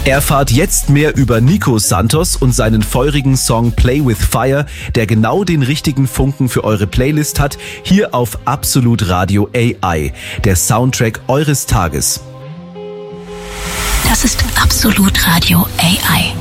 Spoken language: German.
Erfahrt jetzt mehr über Nico Santos und seinen feurigen Song Play with Fire, der genau den richtigen Funken für eure Playlist hat, hier auf Absolut Radio AI, der Soundtrack eures Tages. Das ist Absolut Radio AI.